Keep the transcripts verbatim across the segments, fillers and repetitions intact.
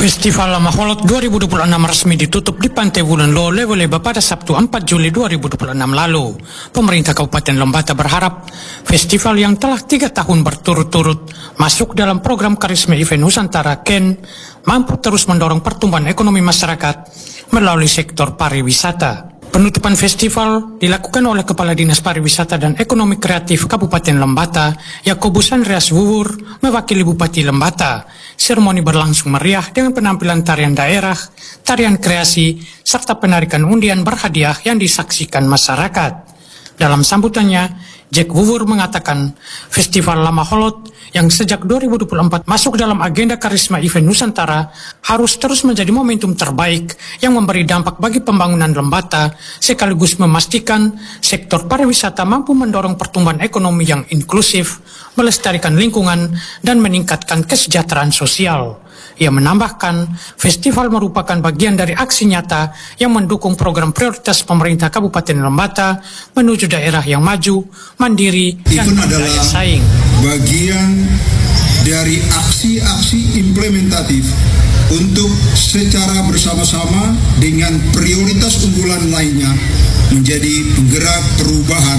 Festival Lamaholot dua ribu dua puluh enam resmi ditutup di Pantai Wulan Lo, Leweleba pada Sabtu empat Juli dua ribu dua puluh enam lalu. Pemerintah Kabupaten Lembata berharap festival yang telah tiga tahun berturut-turut masuk dalam program Karisma Event Nusantara K E N mampu terus mendorong pertumbuhan ekonomi masyarakat melalui sektor pariwisata. Penutupan festival dilakukan oleh Kepala Dinas Pariwisata dan Ekonomi Kreatif Kabupaten Lembata, Yakobus Andreas Wuwur, mewakili Bupati Lembata. Seremoni berlangsung meriah dengan penampilan tarian daerah, tarian kreasi, serta penarikan undian berhadiah yang disaksikan masyarakat. Dalam sambutannya, Jack Wuwur mengatakan Festival Lamaholot yang sejak dua ribu dua puluh empat masuk dalam agenda Karisma Event Nusantara harus terus menjadi momentum terbaik yang memberi dampak bagi pembangunan Lembata sekaligus memastikan sektor pariwisata mampu mendorong pertumbuhan ekonomi yang inklusif, melestarikan lingkungan, dan meningkatkan kesejahteraan sosial. Ia menambahkan, festival merupakan bagian dari aksi nyata yang mendukung program prioritas pemerintah Kabupaten Lembata menuju daerah yang maju, mandiri, dan berdaya saing. Bagian dari aksi-aksi implementatif untuk secara bersama-sama dengan prioritas unggulan lainnya menjadi penggerak perubahan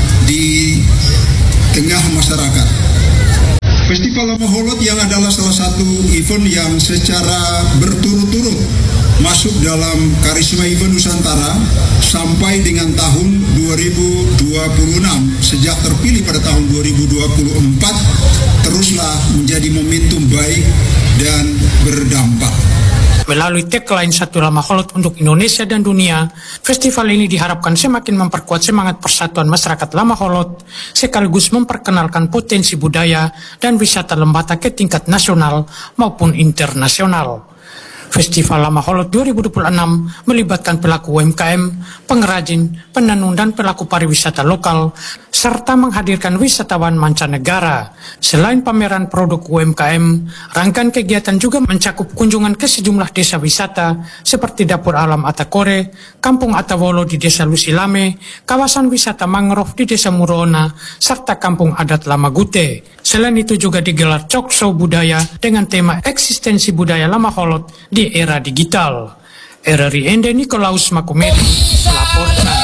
di tengah masyarakat. Festival Lamaholot yang adalah salah satu event yang secara berturut-turut masuk dalam Karisma Event Nusantara sampai dengan tahun dua ribu dua puluh enam. Sejak terpilih pada tahun dua ribu dua puluh empat, teruslah menjadi momentum baik dan berdampak. Melalui tagline Satu Lamaholot untuk Indonesia dan Dunia, festival ini diharapkan semakin memperkuat semangat persatuan masyarakat Lamaholot, sekaligus memperkenalkan potensi budaya dan wisata Lembata ke tingkat nasional maupun internasional. Festival Lamaholot dua ribu dua puluh enam melibatkan pelaku U M K M, pengrajin, penenun, dan pelaku pariwisata lokal, serta menghadirkan wisatawan mancanegara. Selain pameran produk U M K M, rangkaian kegiatan juga mencakup kunjungan ke sejumlah desa wisata seperti Dapur Alam Atakore, Kampung Atawolo di Desa Lusilame, kawasan wisata mangrove di Desa Murona, serta Kampung Adat Lamagute. Selain itu juga digelar talk show budaya dengan tema eksistensi budaya Lamaholot di era digital. R R I Ende Nikolaus Makumedi melaporkan.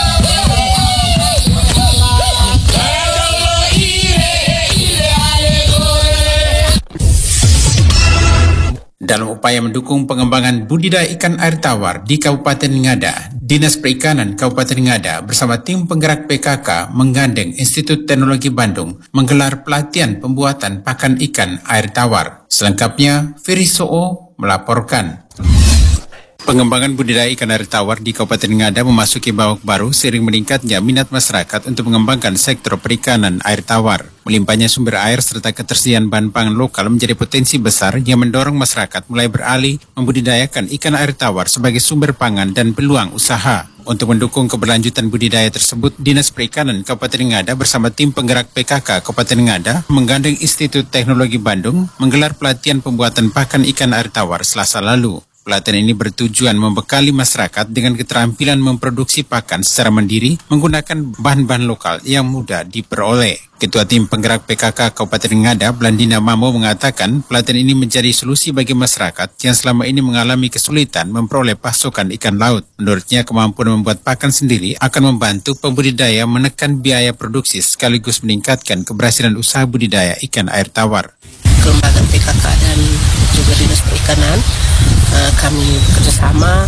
Dalam upaya mendukung pengembangan budidaya ikan air tawar di Kabupaten Ngada, Dinas Perikanan Kabupaten Ngada bersama tim penggerak P K K menggandeng Institut Teknologi Bandung menggelar pelatihan pembuatan pakan ikan air tawar. Selengkapnya, Ferry Soo melaporkan. Pengembangan budidaya ikan air tawar di Kabupaten Ngada memasuki babak baru seiring meningkatnya minat masyarakat untuk mengembangkan sektor perikanan air tawar. Melimpahnya sumber air serta ketersediaan bahan pangan lokal menjadi potensi besar yang mendorong masyarakat mulai beralih membudidayakan ikan air tawar sebagai sumber pangan dan peluang usaha. Untuk mendukung keberlanjutan budidaya tersebut, Dinas Perikanan Kabupaten Ngada bersama tim penggerak P K K Kabupaten Ngada menggandeng Institut Teknologi Bandung menggelar pelatihan pembuatan pakan ikan air tawar Selasa lalu. Pelatihan ini bertujuan membekali masyarakat dengan keterampilan memproduksi pakan secara mandiri menggunakan bahan-bahan lokal yang mudah diperoleh. Ketua Tim Penggerak P K K Kabupaten Ngada, Blandina Mamo, mengatakan pelatihan ini menjadi solusi bagi masyarakat yang selama ini mengalami kesulitan memperoleh pasokan ikan laut. Menurutnya, kemampuan membuat pakan sendiri akan membantu pembudidaya menekan biaya produksi sekaligus meningkatkan keberhasilan usaha budidaya ikan air tawar. Kelembagaan P K K dan juga Dinas Perikanan, uh, kami bekerjasama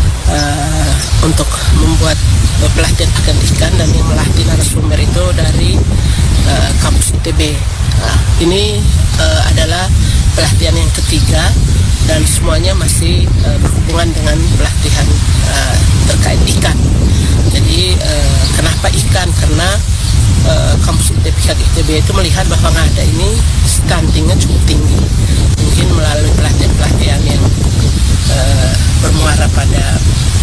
uh, untuk membuat pelatihan pakan ikan, dan yang melatih narasumber itu dari uh, kampus I T B. Nah, ini uh, adalah pelatihan yang ketiga dan semuanya masih uh, berhubungan dengan pelatihan uh, terkait ikan. Jadi uh, kenapa ikan? Karena uh, kampus I T B itu melihat bahwa Ngada ini stuntingnya cukup tinggi. Mungkin melalui pelatihan-pelatihan yang uh, bermuara pada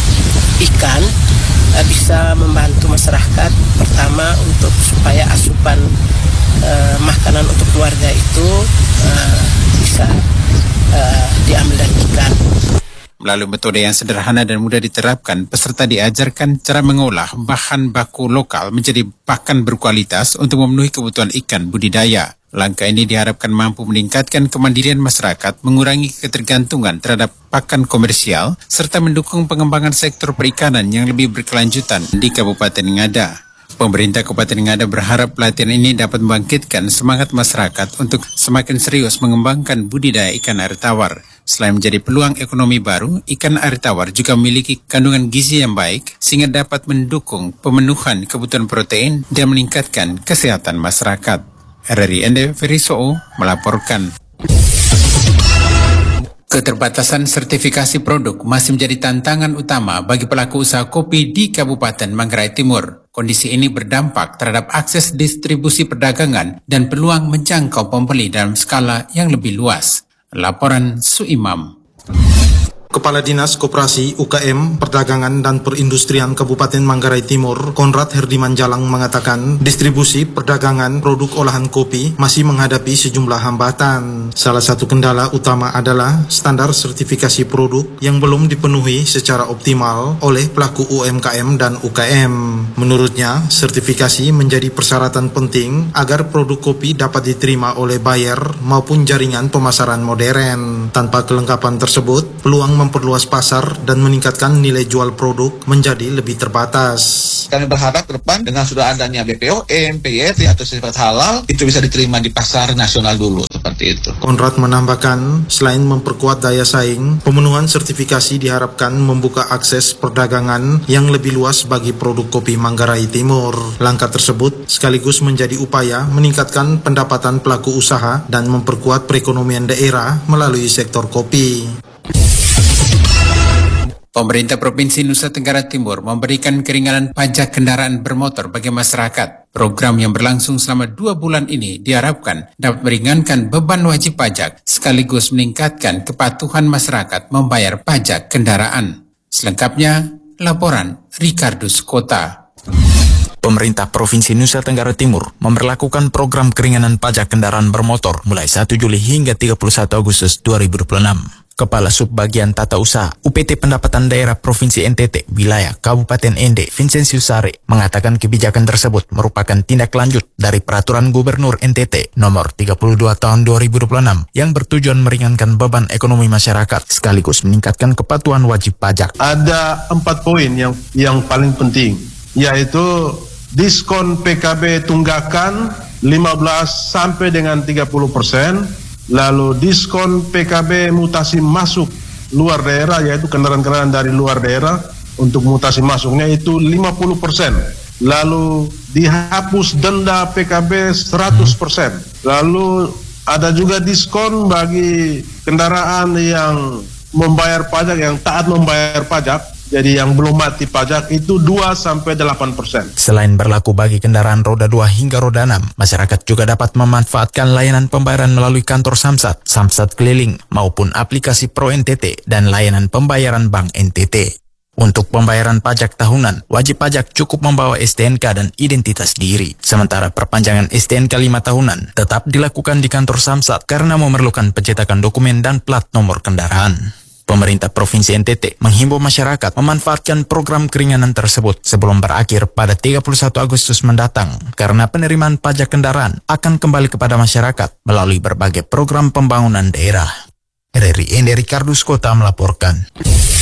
ikan uh, bisa membantu masyarakat, pertama untuk supaya asupan uh, makanan untuk keluarga itu uh, bisa uh, diambil dari ikan. Melalui metode yang sederhana dan mudah diterapkan, peserta diajarkan cara mengolah bahan baku lokal menjadi pakan berkualitas untuk memenuhi kebutuhan ikan budidaya. Langkah ini diharapkan mampu meningkatkan kemandirian masyarakat, mengurangi ketergantungan terhadap pakan komersial, serta mendukung pengembangan sektor perikanan yang lebih berkelanjutan di Kabupaten Ngada. Pemerintah Kabupaten Ngada berharap pelatihan ini dapat membangkitkan semangat masyarakat untuk semakin serius mengembangkan budidaya ikan air tawar. Selain menjadi peluang ekonomi baru, ikan air tawar juga memiliki kandungan gizi yang baik sehingga dapat mendukung pemenuhan kebutuhan protein dan meningkatkan kesehatan masyarakat. R R I N D Ferisoo melaporkan. Keterbatasan sertifikasi produk masih menjadi tantangan utama bagi pelaku usaha kopi di Kabupaten Manggarai Timur. Kondisi ini berdampak terhadap akses distribusi perdagangan dan peluang menjangkau pembeli dalam skala yang lebih luas. Laporan Suimam. Kepala Dinas Koperasi, U K M, Perdagangan dan Perindustrian Kabupaten Manggarai Timur, Konrad Herdiman Jalang mengatakan distribusi perdagangan produk olahan kopi masih menghadapi sejumlah hambatan. Salah satu kendala utama adalah standar sertifikasi produk yang belum dipenuhi secara optimal oleh pelaku U M K M dan U K M. Menurutnya, sertifikasi menjadi persyaratan penting agar produk kopi dapat diterima oleh buyer maupun jaringan pemasaran modern. Tanpa kelengkapan tersebut, peluang memperluas pasar dan meningkatkan nilai jual produk menjadi lebih terbatas. Kami berharap ke depan dengan sudah adanya B P O M, P Y T atau sertifikat halal itu bisa diterima di pasar nasional dulu, seperti itu. Konrad menambahkan, selain memperkuat daya saing, pemenuhan sertifikasi diharapkan membuka akses perdagangan yang lebih luas bagi produk kopi Manggarai Timur. Langkah tersebut sekaligus menjadi upaya meningkatkan pendapatan pelaku usaha dan memperkuat perekonomian daerah melalui sektor kopi. Pemerintah Provinsi Nusa Tenggara Timur memberikan keringanan pajak kendaraan bermotor bagi masyarakat. Program yang berlangsung selama dua bulan ini diharapkan dapat meringankan beban wajib pajak sekaligus meningkatkan kepatuhan masyarakat membayar pajak kendaraan. Selengkapnya, laporan Ricardus Kota. Pemerintah Provinsi Nusa Tenggara Timur memberlakukan program keringanan pajak kendaraan bermotor mulai satu Juli hingga tiga puluh satu Agustus dua ribu dua puluh enam. Kepala Subbagian Tata Usaha U P T Pendapatan Daerah Provinsi N T T Wilayah Kabupaten N D Vincenzius Sari mengatakan kebijakan tersebut merupakan tindak lanjut dari Peraturan Gubernur N T T nomor tiga puluh dua tahun dua ribu dua puluh enam yang bertujuan meringankan beban ekonomi masyarakat sekaligus meningkatkan kepatuhan wajib pajak. Ada empat poin yang yang paling penting, yaitu diskon P K B tunggakan lima belas sampai dengan tiga puluh persen. Lalu diskon P K B mutasi masuk luar daerah, yaitu kendaraan-kendaraan dari luar daerah untuk mutasi masuknya itu lima puluh persen. Lalu dihapus denda P K B seratus persen. Lalu ada juga diskon bagi kendaraan yang membayar pajak, yang taat membayar pajak. Jadi yang belum mati pajak itu dua sampai delapan persen. Selain berlaku bagi kendaraan roda dua hingga roda enam, masyarakat juga dapat memanfaatkan layanan pembayaran melalui kantor Samsat, Samsat keliling, maupun aplikasi Pro N T T dan layanan pembayaran Bank N T T. Untuk pembayaran pajak tahunan, wajib pajak cukup membawa S T N K dan identitas diri. Sementara perpanjangan S T N K lima tahunan tetap dilakukan di kantor Samsat karena memerlukan pencetakan dokumen dan plat nomor kendaraan. Pemerintah Provinsi N T T menghimbau masyarakat memanfaatkan program keringanan tersebut sebelum berakhir pada tiga puluh satu Agustus mendatang karena penerimaan pajak kendaraan akan kembali kepada masyarakat melalui berbagai program pembangunan daerah. R R I N D Ricardus Kota melaporkan.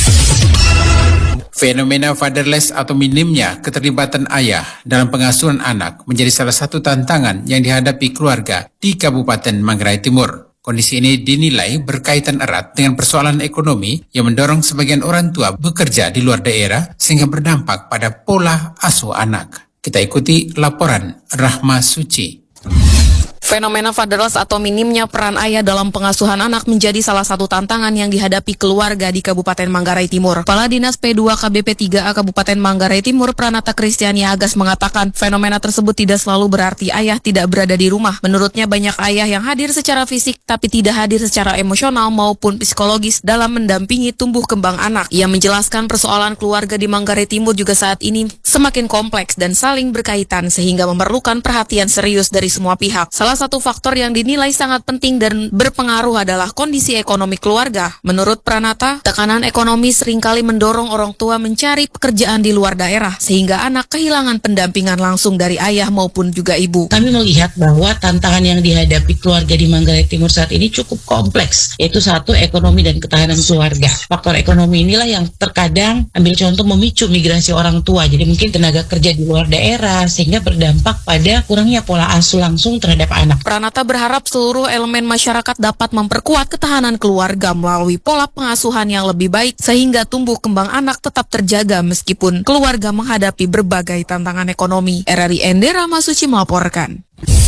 Fenomena fatherless atau minimnya keterlibatan ayah dalam pengasuhan anak menjadi salah satu tantangan yang dihadapi keluarga di Kabupaten Manggarai Timur. Kondisi ini dinilai berkaitan erat dengan persoalan ekonomi yang mendorong sebagian orang tua bekerja di luar daerah sehingga berdampak pada pola asuh anak. Kita ikuti laporan Rahma Suci. Fenomena fatherless atau minimnya peran ayah dalam pengasuhan anak menjadi salah satu tantangan yang dihadapi keluarga di Kabupaten Manggarai Timur. Kepala Dinas P dua K B P tiga A Kabupaten Manggarai Timur Pranata Kristiani Agas mengatakan fenomena tersebut tidak selalu berarti ayah tidak berada di rumah. Menurutnya banyak ayah yang hadir secara fisik tapi tidak hadir secara emosional maupun psikologis dalam mendampingi tumbuh kembang anak. Ia menjelaskan persoalan keluarga di Manggarai Timur juga saat ini semakin kompleks dan saling berkaitan sehingga memerlukan perhatian serius dari semua pihak. Salah Salah satu faktor yang dinilai sangat penting dan berpengaruh adalah kondisi ekonomi keluarga. Menurut Pranata, tekanan ekonomi seringkali mendorong orang tua mencari pekerjaan di luar daerah, sehingga anak kehilangan pendampingan langsung dari ayah maupun juga ibu. Kami melihat bahwa tantangan yang dihadapi keluarga di Manggarai Timur saat ini cukup kompleks, yaitu satu, ekonomi dan ketahanan keluarga. Faktor ekonomi inilah yang terkadang ambil contoh memicu migrasi orang tua, jadi mungkin tenaga kerja di luar daerah, sehingga berdampak pada kurangnya pola asuh langsung terhadap anak. Pranata berharap seluruh elemen masyarakat dapat memperkuat ketahanan keluarga melalui pola pengasuhan yang lebih baik sehingga tumbuh kembang anak tetap terjaga meskipun keluarga menghadapi berbagai tantangan ekonomi. R R I Endera Masuci melaporkan.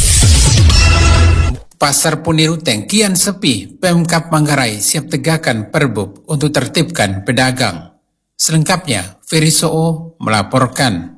Pasar Puni Ruteng kian sepi. Pemkab Manggarai siap tegakkan perbub untuk tertibkan pedagang. Selengkapnya, Ferry Soo melaporkan.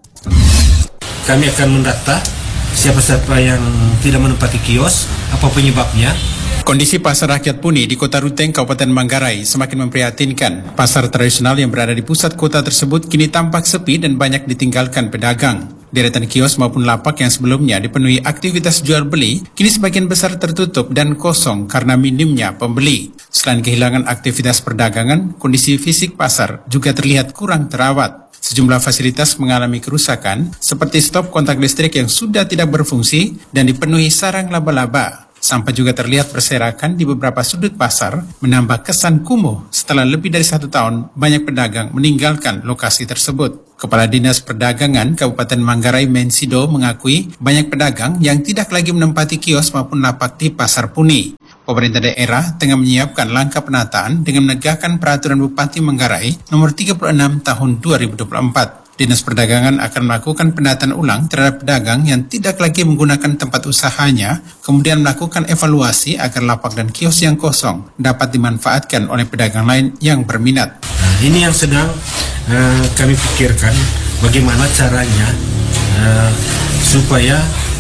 Kami akan mendata siapa-siapa yang tidak menempati kios, apa penyebabnya. Kondisi pasar rakyat Puni di Kota Ruteng, Kabupaten Manggarai semakin memprihatinkan. Pasar tradisional yang berada di pusat kota tersebut kini tampak sepi dan banyak ditinggalkan pedagang. Deretan kios maupun lapak yang sebelumnya dipenuhi aktivitas jual beli, kini sebagian besar tertutup dan kosong karena minimnya pembeli. Selain kehilangan aktivitas perdagangan, kondisi fisik pasar juga terlihat kurang terawat. Sejumlah fasilitas mengalami kerusakan, seperti stop kontak listrik yang sudah tidak berfungsi dan dipenuhi sarang laba-laba. Sampah juga terlihat berserakan di beberapa sudut pasar, menambah kesan kumuh setelah lebih dari satu tahun banyak pedagang meninggalkan lokasi tersebut. Kepala Dinas Perdagangan Kabupaten Manggarai Mensido mengakui banyak pedagang yang tidak lagi menempati kios maupun lapak di Pasar Puni. Pemerintah daerah tengah menyiapkan langkah penataan dengan menegakkan Peraturan Bupati Manggarai nomor tiga puluh enam tahun dua ribu dua puluh empat. Dinas Perdagangan akan melakukan penataan ulang terhadap pedagang yang tidak lagi menggunakan tempat usahanya, kemudian melakukan evaluasi agar lapak dan kios yang kosong dapat dimanfaatkan oleh pedagang lain yang berminat. Nah, ini yang sedang uh, kami pikirkan bagaimana caranya uh, supaya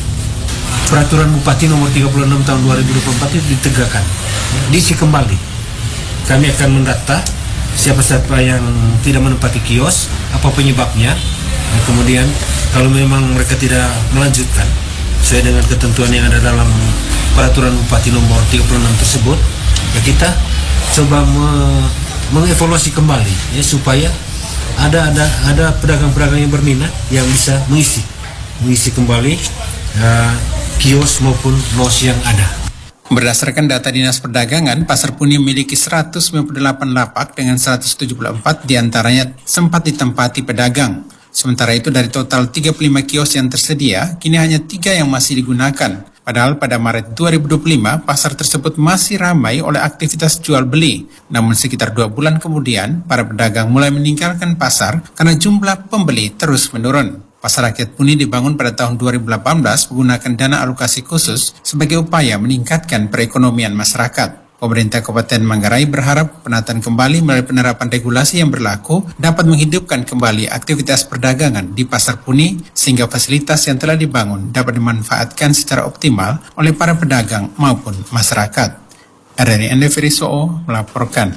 Peraturan Bupati nomor tiga puluh enam tahun dua ribu dua puluh empat itu ditegakkan, diisi kembali. Kami akan mendata siapa-siapa yang tidak menempati kios, apa penyebabnya. Nah, kemudian kalau memang mereka tidak melanjutkan sesuai dengan ketentuan yang ada dalam Peraturan Bupati nomor tiga puluh enam tersebut, ya kita coba me mengevaluasi kembali ya, supaya ada ada ada pedagang-pedagang yang berminat yang bisa mengisi mengisi kembali uh, kios maupun los yang ada. Berdasarkan data Dinas Perdagangan, Pasar Puni memiliki seratus sembilan puluh delapan lapak dengan seratus tujuh puluh empat diantaranya sempat ditempati pedagang. Sementara itu dari total tiga puluh lima kios yang tersedia, kini hanya tiga yang masih digunakan. Padahal pada Maret dua ribu dua puluh lima, pasar tersebut masih ramai oleh aktivitas jual beli. Namun sekitar dua bulan kemudian, para pedagang mulai meninggalkan pasar karena jumlah pembeli terus menurun. Pasar Rakyat Puni dibangun pada tahun dua ribu delapan belas menggunakan dana alokasi khusus sebagai upaya meningkatkan perekonomian masyarakat. Pemerintah Kabupaten Manggarai berharap penataan kembali melalui penerapan regulasi yang berlaku dapat menghidupkan kembali aktivitas perdagangan di Pasar Puni sehingga fasilitas yang telah dibangun dapat dimanfaatkan secara optimal oleh para pedagang maupun masyarakat. R R I Ferry Soo melaporkan.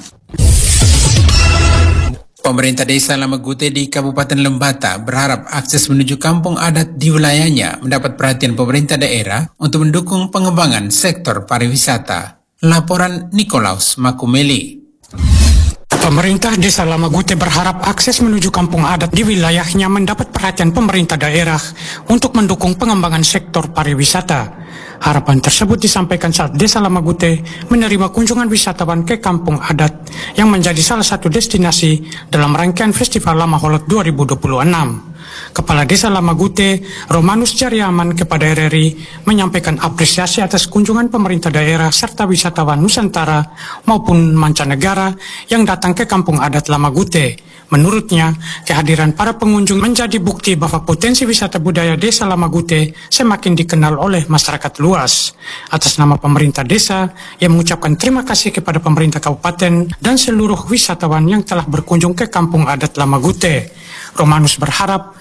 Pemerintah Desa Lamagute di Kabupaten Lembata berharap akses menuju kampung adat di wilayahnya mendapat perhatian pemerintah daerah untuk mendukung pengembangan sektor pariwisata. Laporan Nikolaus Makumeli. Pemerintah Desa Lamagute berharap akses menuju kampung adat di wilayahnya mendapat perhatian pemerintah daerah untuk mendukung pengembangan sektor pariwisata. Harapan tersebut disampaikan saat Desa Lamagute menerima kunjungan wisatawan ke kampung adat yang menjadi salah satu destinasi dalam rangkaian Festival Lama Holot dua ribu dua puluh enam. Kepala Desa Lamagute, Romanus Jariaman kepada R R I menyampaikan apresiasi atas kunjungan pemerintah daerah serta wisatawan Nusantara maupun mancanegara yang datang ke kampung adat Lamagute. Menurutnya, kehadiran para pengunjung menjadi bukti bahwa potensi wisata budaya Desa Lamagute semakin dikenal oleh masyarakat luas. Atas nama pemerintah desa, ia mengucapkan terima kasih kepada pemerintah kabupaten dan seluruh wisatawan yang telah berkunjung ke kampung adat Lamagute. Romanus berharap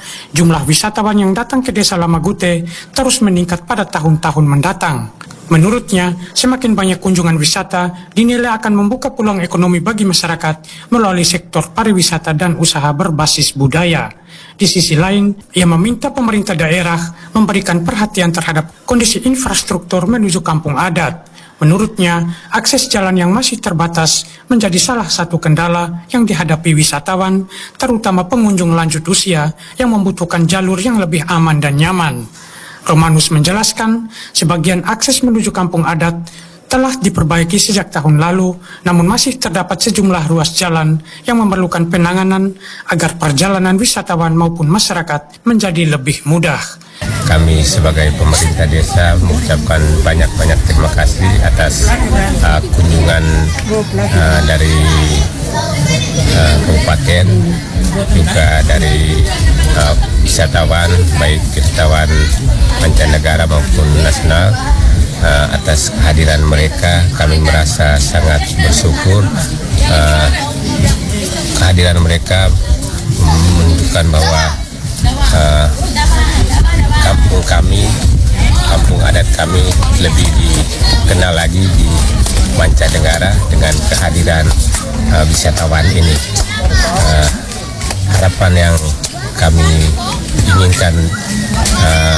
jumlah wisatawan yang datang ke Desa Lamagute terus meningkat pada tahun-tahun mendatang. Menurutnya, semakin banyak kunjungan wisata dinilai akan membuka peluang ekonomi bagi masyarakat melalui sektor pariwisata dan usaha berbasis budaya. Di sisi lain, ia meminta pemerintah daerah memberikan perhatian terhadap kondisi infrastruktur menuju kampung adat. Menurutnya, akses jalan yang masih terbatas menjadi salah satu kendala yang dihadapi wisatawan, terutama pengunjung lanjut usia yang membutuhkan jalur yang lebih aman dan nyaman. Romanus menjelaskan, sebagian akses menuju kampung adat telah diperbaiki sejak tahun lalu, namun masih terdapat sejumlah ruas jalan yang memerlukan penanganan agar perjalanan wisatawan maupun masyarakat menjadi lebih mudah. Kami sebagai pemerintah desa mengucapkan banyak-banyak terima kasih atas uh, kunjungan uh, dari uh, kabupaten, juga dari uh, wisatawan, baik wisatawan mancanegara maupun nasional. Uh, atas kehadiran mereka, kami merasa sangat bersyukur. Uh, kehadiran mereka menunjukkan bahwa uh, kampung kami, kampung adat kami lebih dikenal lagi di mancanegara dengan kehadiran uh, wisatawan ini. Uh, harapan yang kami inginkan uh,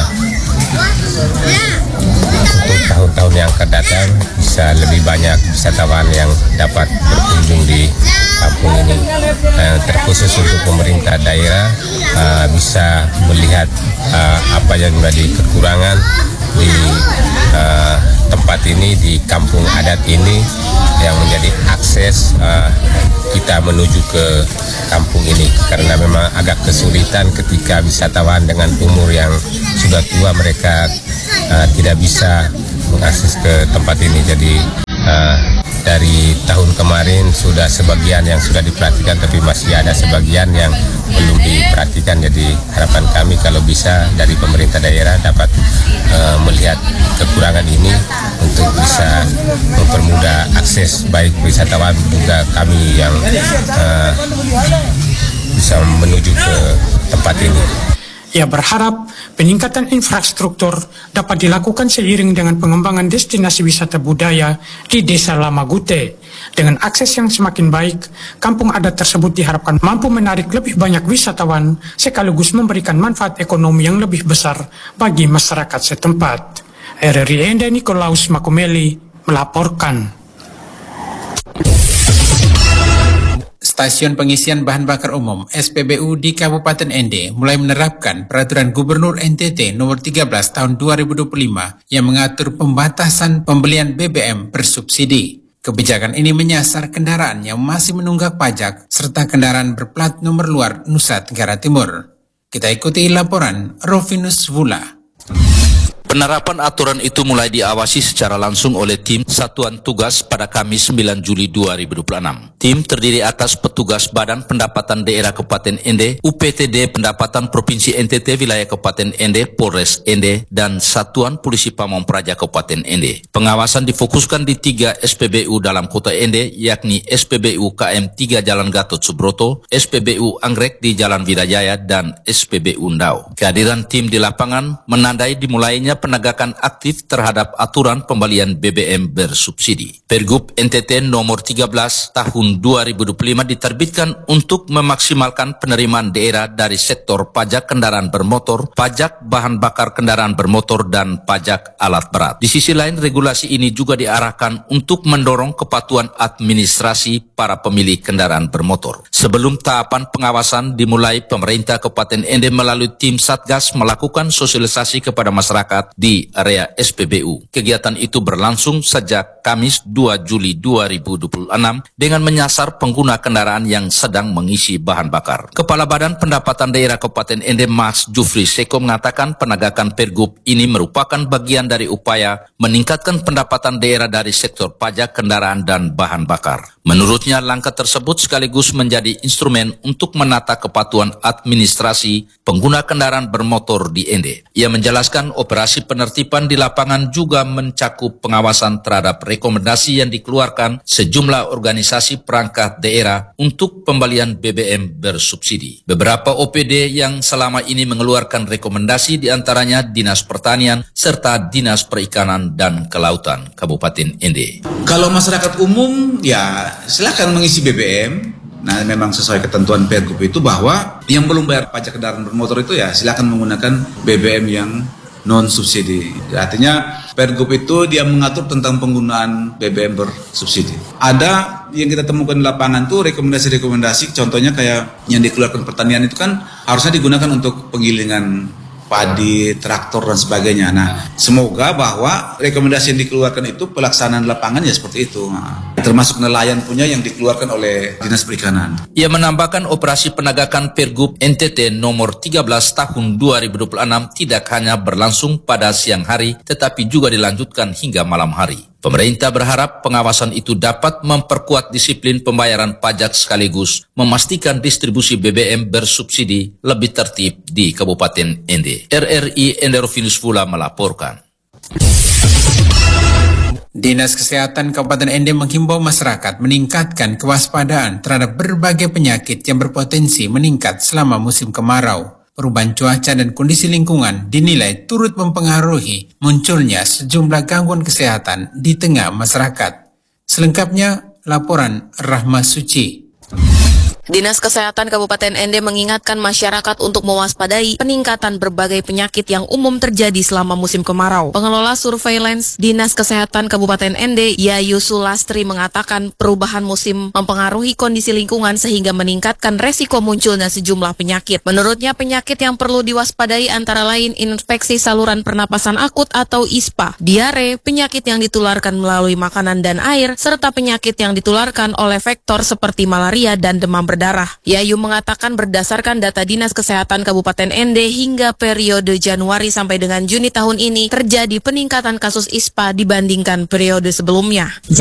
untuk tahun-tahun yang akan datang bisa lebih banyak wisatawan yang dapat berkunjung di kampung ini. Uh, terkhusus untuk pemerintah daerah uh, bisa melihat uh, apa yang menjadi kekurangan di uh, tempat ini, di kampung adat ini, yang menjadi akses uh, kita menuju ke kampung ini, karena memang agak kesulitan ketika wisatawan dengan umur yang sudah tua mereka uh, tidak bisa mengakses ke tempat ini. Jadi uh, dari tahun kemarin sudah sebagian yang sudah diperhatikan, tapi masih ada sebagian yang belum diperhatikan. Jadi harapan kami kalau bisa dari pemerintah daerah dapat uh, melihat kekurangan ini untuk bisa mempermudah akses baik wisatawan juga kami yang uh, bisa menuju ke tempat ini. Ia berharap peningkatan infrastruktur dapat dilakukan seiring dengan pengembangan destinasi wisata budaya di Desa Lamagute. Dengan akses yang semakin baik, kampung adat tersebut diharapkan mampu menarik lebih banyak wisatawan sekaligus memberikan manfaat ekonomi yang lebih besar bagi masyarakat setempat. R R I Ende Nikolaus Makumeli melaporkan. Stasiun pengisian bahan bakar umum S P B U di Kabupaten Ende mulai menerapkan Peraturan Gubernur N T T nomor tiga belas tahun dua ribu dua puluh lima yang mengatur pembatasan pembelian B B M bersubsidi. Kebijakan ini menyasar kendaraan yang masih menunggak pajak serta kendaraan berplat nomor luar Nusa Tenggara Timur. Kita ikuti laporan Rovinus Vula. Penerapan aturan itu mulai diawasi secara langsung oleh tim Satuan Tugas pada Kamis sembilan Juli dua ribu dua puluh enam. Tim terdiri atas petugas Badan Pendapatan Daerah Kabupaten Ende, U P T D Pendapatan Provinsi N T T Wilayah Kabupaten Ende, Polres Ende, dan Satuan Polisi Pamong Praja Kabupaten Ende. Pengawasan difokuskan di tiga S P B U dalam kota Ende, yakni S P B U K M tiga Jalan Gatot Subroto, S P B U Anggrek di Jalan Widajaya, dan S P B U Ndau. Kehadiran tim di lapangan menandai dimulainya penegakan aktif terhadap aturan pembelian B B M bersubsidi. Pergub N T T nomor tiga belas tahun dua ribu dua puluh lima diterbitkan untuk memaksimalkan penerimaan daerah dari sektor pajak kendaraan bermotor, pajak bahan bakar kendaraan bermotor, dan pajak alat berat. Di sisi lain, regulasi ini juga diarahkan untuk mendorong kepatuhan administrasi para pemilik kendaraan bermotor. Sebelum tahapan pengawasan dimulai, pemerintah Kabupaten Ende melalui tim Satgas melakukan sosialisasi kepada masyarakat di area S P B U. Kegiatan itu berlangsung sejak Kamis dua Juli dua ribu dua puluh enam dengan menyasar pengguna kendaraan yang sedang mengisi bahan bakar. Kepala Badan Pendapatan Daerah Kabupaten Ende, Mas Jufri Seko, mengatakan penegakan Pergub ini merupakan bagian dari upaya meningkatkan pendapatan daerah dari sektor pajak kendaraan dan bahan bakar. Menurutnya, langkah tersebut sekaligus menjadi instrumen untuk menata kepatuhan administrasi pengguna kendaraan bermotor di N D. Ia menjelaskan operasi penertiban di lapangan juga mencakup pengawasan terhadap rekomendasi yang dikeluarkan sejumlah organisasi perangkat daerah untuk pembelian B B M bersubsidi. Beberapa O P D yang selama ini mengeluarkan rekomendasi diantaranya Dinas Pertanian serta Dinas Perikanan dan Kelautan Kabupaten N D. Kalau masyarakat umum, ya silakan mengisi B B M. Nah, memang sesuai ketentuan Pergub itu bahwa yang belum bayar pajak kendaraan bermotor itu ya silakan menggunakan B B M yang non subsidi. Artinya Pergub itu dia mengatur tentang penggunaan B B M bersubsidi. Ada yang kita temukan di lapangan tuh rekomendasi-rekomendasi, contohnya kayak yang dikeluarkan pertanian itu kan harusnya digunakan untuk penggilingan padi, traktor dan sebagainya. Nah, semoga bahwa rekomendasi yang dikeluarkan itu pelaksanaan lapangan ya seperti itu. Nah, termasuk nelayan punya yang dikeluarkan oleh Dinas Perikanan. Ia menambahkan operasi penegakan Pergub N T T nomor tiga belas tahun dua ribu dua puluh enam tidak hanya berlangsung pada siang hari, tetapi juga dilanjutkan hingga malam hari. Pemerintah berharap pengawasan itu dapat memperkuat disiplin pembayaran pajak sekaligus memastikan distribusi B B M bersubsidi lebih tertib di Kabupaten N D. R R I Enderovinus Fula melaporkan. Dinas Kesehatan Kabupaten N D menghimbau masyarakat meningkatkan kewaspadaan terhadap berbagai penyakit yang berpotensi meningkat selama musim kemarau. Perubahan cuaca dan kondisi lingkungan dinilai turut mempengaruhi munculnya sejumlah gangguan kesehatan di tengah masyarakat. Selengkapnya, laporan Rahma Suci. Dinas Kesehatan Kabupaten N D mengingatkan masyarakat untuk mewaspadai peningkatan berbagai penyakit yang umum terjadi selama musim kemarau. Pengelola Surveillance Dinas Kesehatan Kabupaten N D, Yayu Sulastri, mengatakan perubahan musim mempengaruhi kondisi lingkungan sehingga meningkatkan resiko munculnya sejumlah penyakit. Menurutnya, penyakit yang perlu diwaspadai antara lain infeksi saluran pernapasan akut atau I S P A, diare, penyakit yang ditularkan melalui makanan dan air, serta penyakit yang ditularkan oleh vektor seperti malaria dan demam berdarah. Darah. Yayu mengatakan berdasarkan data Dinas Kesehatan Kabupaten N D hingga periode Januari sampai dengan Juni tahun ini terjadi peningkatan kasus I S P A dibandingkan periode sebelumnya.